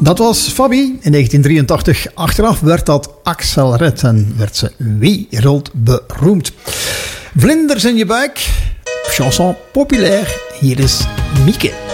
Dat was Fabi in 1983. Achteraf werd dat Axel Red en werd ze wereldberoemd. Vlinders in je buik, chanson populair. Hier is Mieke.